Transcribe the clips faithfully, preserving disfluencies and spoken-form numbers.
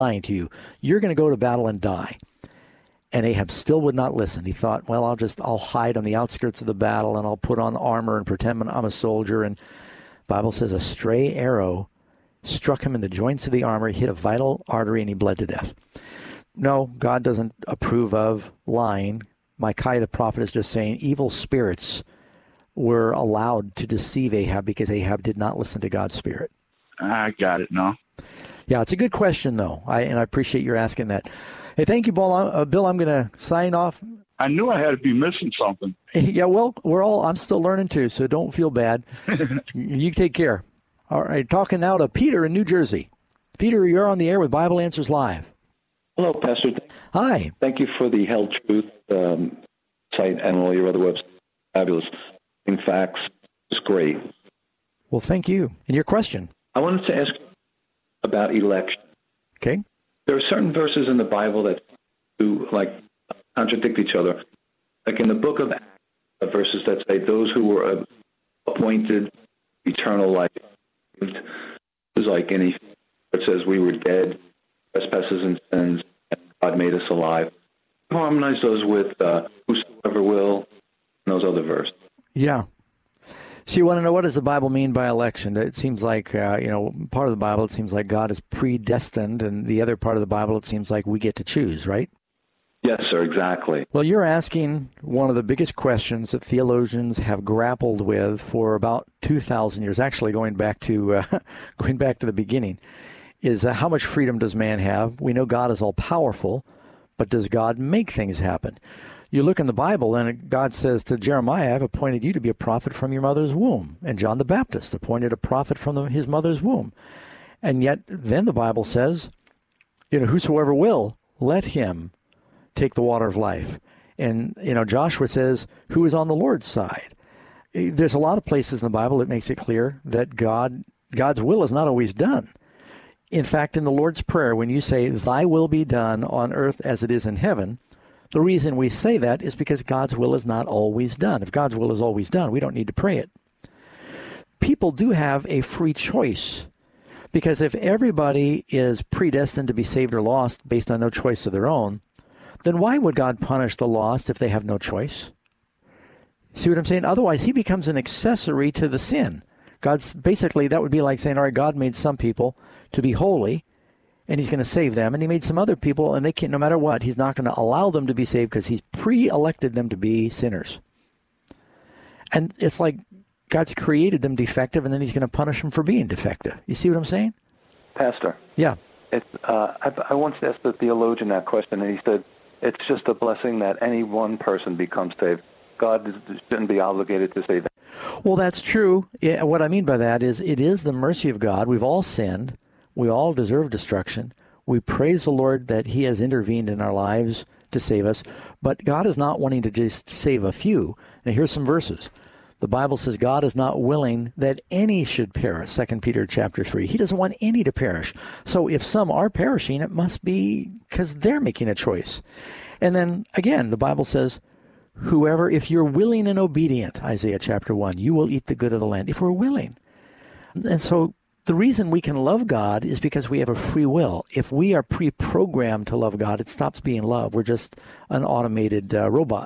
lying to you. You're going to go to battle and die. And Ahab still would not listen. He thought, well, I'll just, I'll hide on the outskirts of the battle and I'll put on armor and pretend I'm a soldier. And the Bible says a stray arrow struck him in the joints of the armor, hit a vital artery, and he bled to death. No, God doesn't approve of lying. Micaiah the prophet is just saying evil spirits were allowed to deceive Ahab because Ahab did not listen to God's spirit. I got it now. Yeah, it's a good question, though, I, and I appreciate your asking that. Hey, thank you, Bill. Uh, Bill, I'm going to sign off. I knew I had to be missing something. Yeah, well, we're all, I'm still learning too, so don't feel bad. You take care. All right, talking now to Peter in New Jersey. Peter, you're on the air with Bible Answers Live. Hello, Pastor. Hi. Thank you for the Held Truth um, site and all your other websites. Fabulous. In fact, it's great. Well, thank you. And your question? I wanted to ask about election. Okay. There are certain verses in the Bible that do, like, contradict each other. Like in the book of Acts, verses that say those who were appointed eternal life. It's like any, it says we were dead, trespasses and sins, and God made us alive. Harmonize those with uh, whosoever will, and those other verses. Yeah. So you want to know, what does the Bible mean by election? It seems like, uh, you know, part of the Bible, it seems like God is predestined, and the other part of the Bible, it seems like we get to choose, right? Yes, sir, exactly. Well, you're asking one of the biggest questions that theologians have grappled with for about two thousand years, actually going back to uh, going back to the beginning, is uh, how much freedom does man have? We know God is all-powerful, but does God make things happen? You look in the Bible, and God says to Jeremiah, I've appointed you to be a prophet from your mother's womb. And John the Baptist appointed a prophet from the, his mother's womb. And yet then the Bible says, you know, whosoever will, let him take the water of life. And, you know, Joshua says, who is on the Lord's side? There's a lot of places in the Bible that makes it clear that God God's will is not always done. In fact, in the Lord's Prayer, when you say, thy will be done on earth as it is in heaven, the reason we say that is because God's will is not always done. If God's will is always done, we don't need to pray it. People do have a free choice, because if everybody is predestined to be saved or lost based on no choice of their own, then why would God punish the lost if they have no choice? See what I'm saying? Otherwise, he becomes an accessory to the sin. God's basically, that would be like saying, all right, God made some people to be holy, and he's going to save them. And he made some other people, and they can't, no matter what, he's not going to allow them to be saved because he's pre-elected them to be sinners. And it's like God's created them defective, and then he's going to punish them for being defective. You see what I'm saying? Pastor. Yeah. It's, uh, I, I once asked the theologian that question, and he said, it's just a blessing that any one person becomes saved. God shouldn't be obligated to save them. Well, that's true. Yeah, what I mean by that is it is the mercy of God. We've all sinned. We all deserve destruction. We praise the Lord that he has intervened in our lives to save us. But God is not wanting to just save a few. Now, here's some verses. The Bible says God is not willing that any should perish, Second Peter chapter three. He doesn't want any to perish. So if some are perishing, it must be because they're making a choice. And then, again, the Bible says, whoever, if you're willing and obedient, Isaiah chapter one, you will eat the good of the land, if we're willing. And so the reason we can love God is because we have a free will. If we are pre-programmed to love God, it stops being love. We're just an automated uh, robot.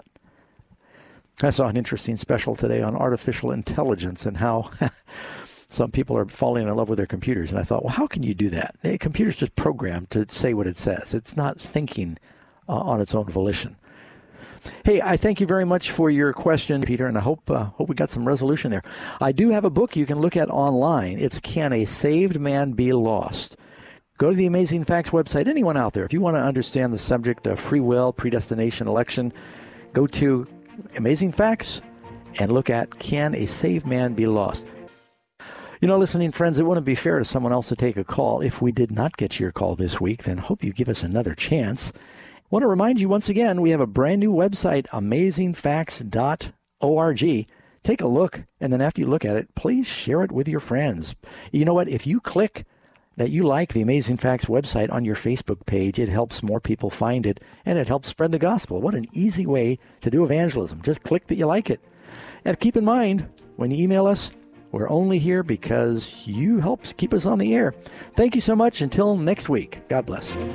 I saw an interesting special today on artificial intelligence and how some people are falling in love with their computers. And I thought, well, how can you do that? A computer's just programmed to say what it says. It's not thinking uh, on its own volition. Hey, I thank you very much for your question, Peter, and I hope uh, hope we got some resolution there. I do have a book you can look at online. It's Can a Saved Man Be Lost? Go to the Amazing Facts website. Anyone out there, if you want to understand the subject of free will, predestination, election, go to Amazing Facts and look at Can a Saved Man Be Lost? You know, listening friends, it wouldn't be fair to someone else to take a call. If we did not get your call this week, then hope you give us another chance. I want to remind you once again, we have a brand new website, amazing facts dot org. Take a look, and then after you look at it, please share it with your friends. You know what? If you click that you like the Amazing Facts website on your Facebook page, it helps more people find it, and it helps spread the gospel. What an easy way to do evangelism. Just click that you like it. And keep in mind, when you email us, We're only here because you help keep us on the air. Thank you so much. Until next week, God bless.